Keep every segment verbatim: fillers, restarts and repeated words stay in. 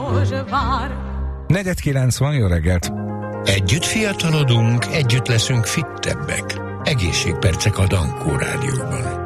Negyed kilenc van, jó reggelt! Együtt fiatalodunk, együtt leszünk fittebbek. Egészségpercek a Dankó Rádióban.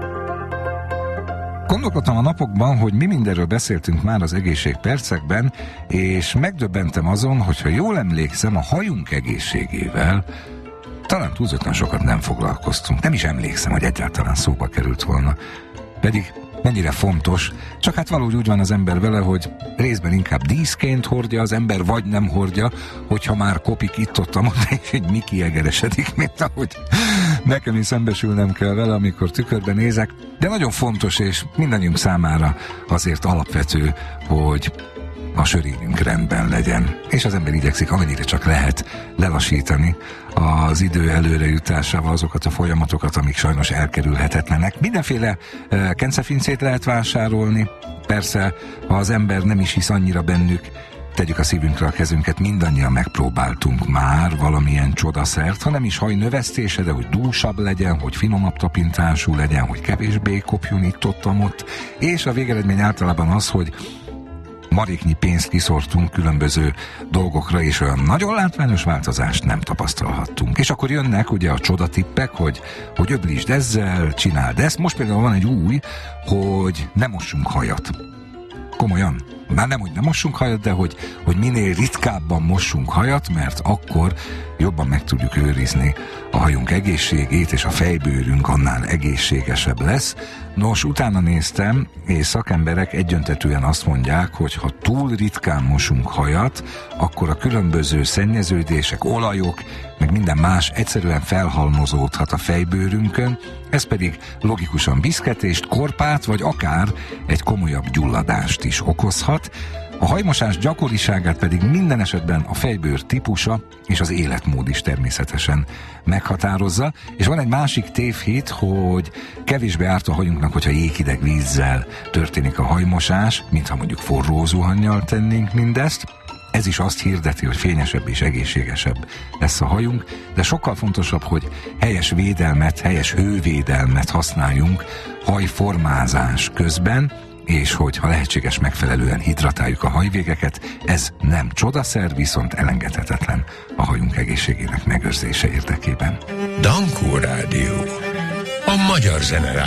Gondolkodtam a napokban, hogy mi mindenről beszéltünk már az egészségpercekben, és megdöbbentem azon, hogyha jól emlékszem, a hajunk egészségével talán túlzottan sokat nem foglalkoztunk. Nem is emlékszem, hogy egyáltalán szóba került volna. Pedig mennyire fontos, csak hát valahogy úgy van az ember vele, hogy részben inkább díszként hordja az ember, vagy nem hordja, hogyha már kopik itt-ottam, és egy Miki egeresedik, mint ahogy nekem is szembesülnem kell vele, amikor tükörben nézek. De nagyon fontos, és mindannyiunk számára azért alapvető, hogy a sörényünk rendben legyen. És az ember igyekszik, amennyire csak lehet lelassítani az idő előre jutásával azokat a folyamatokat, amik sajnos elkerülhetetlenek. Mindenféle uh, kencefincét lehet vásárolni. Persze, ha az ember nem is hisz annyira bennük, tegyük a szívünkre a kezünket, mindannyian megpróbáltunk már valamilyen csodaszert, ha nem is hajnövesztése, de hogy dúsabb legyen, hogy finomabb tapintású legyen, hogy kevésbé kopjon itt-ottam ott, és a végeredmény általában az, hogy maréknyi pénzt kiszortunk különböző dolgokra, és olyan nagyon látványos változást nem tapasztalhattunk. És akkor jönnek ugye a csodatippek, hogy, hogy öblítsd ezzel, csináld ezt. Most például van egy új, hogy ne mossunk hajat. Komolyan. Már nem, hogy nem mossunk hajat, de hogy, hogy minél ritkábban mossunk hajat, mert akkor jobban meg tudjuk őrizni a hajunk egészségét, és a fejbőrünk annál egészségesebb lesz. Nos, utána néztem, és szakemberek egyöntetűen azt mondják, hogy ha túl ritkán mosunk hajat, akkor a különböző szennyeződések, olajok, meg minden más egyszerűen felhalmozódhat a fejbőrünkön, ez pedig logikusan viszketést, korpát, vagy akár egy komolyabb gyulladást is okozhat. A hajmosás gyakoriságát pedig minden esetben a fejbőr típusa és az életmód is természetesen meghatározza, és van egy másik tévhit, hogy kevésbé árt a hajunknak, hogyha jéghideg vízzel történik a hajmosás, mintha mondjuk forró zuhannyal tennénk mindezt. Ez is azt hirdeti, hogy fényesebb és egészségesebb lesz a hajunk, de sokkal fontosabb, hogy helyes védelmet, helyes hővédelmet használjunk hajformázás közben, és hogy ha lehetséges, megfelelően hidratáljuk a hajvégeket, ez nem csodaszer, viszont elengedhetetlen a hajunk egészségének megőrzése érdekében. Dankó Rádió, a magyar zene